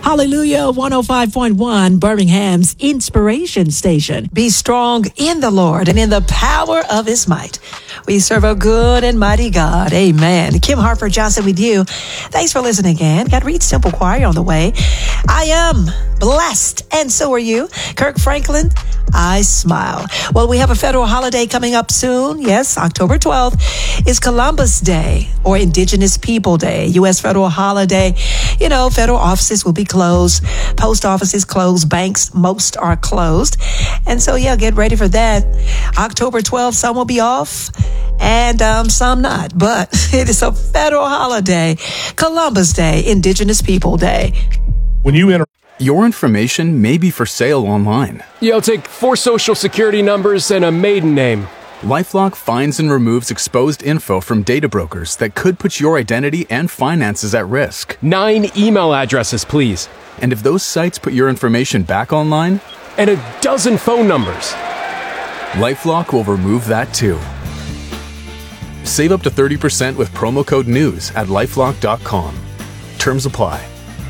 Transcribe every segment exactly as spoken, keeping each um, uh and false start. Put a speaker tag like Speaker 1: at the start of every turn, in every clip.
Speaker 1: Hallelujah, one oh five point one, Birmingham's inspiration station. Be strong in the Lord and in the power of his might. We serve a good and mighty God. Amen. Kim Harper Johnson with you. Thanks for listening again. Got Reed Simple Choir on the way. I am blessed, and so are you. Kirk Franklin, I smile. Well, we have a federal holiday coming up soon. Yes, October twelfth is Columbus Day, or Indigenous People Day, U S federal holiday. You know, federal offices will be closed. Post offices closed. Banks, most are closed. And so, yeah, get ready for that. October twelfth, some will be off and um, some not. But it is a federal holiday. Columbus Day, Indigenous People Day.
Speaker 2: When you enter...
Speaker 3: Your information may be for sale online.
Speaker 4: Yeah, I'll take four social security numbers and a maiden name.
Speaker 3: LifeLock finds and removes exposed info from data brokers that could put your identity and finances at risk.
Speaker 4: Nine email addresses, please.
Speaker 3: And if those sites put your information back online?
Speaker 4: And a dozen phone numbers.
Speaker 3: LifeLock will remove that too. Save up to thirty percent with promo code NEWS at lifelock dot com. Terms apply.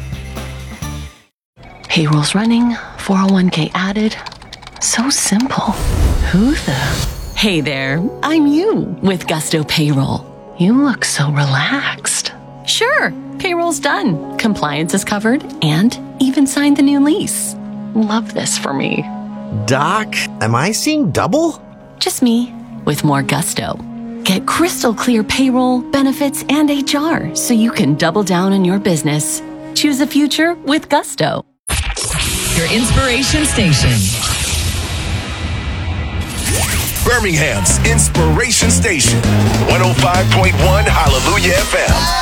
Speaker 5: Payroll's running, four oh one k added. So simple. Who the... Hey there, I'm you with Gusto Payroll. You look so relaxed. Sure, payroll's done. Compliance is covered and even signed the new lease. Love this for me.
Speaker 6: Doc, am I seeing double?
Speaker 5: Just me with more gusto. Get crystal clear payroll, benefits, and H R so you can double down on your business. Choose the future with Gusto.
Speaker 7: Your inspiration station.
Speaker 8: Birmingham's inspiration station. one oh five point one Hallelujah F M.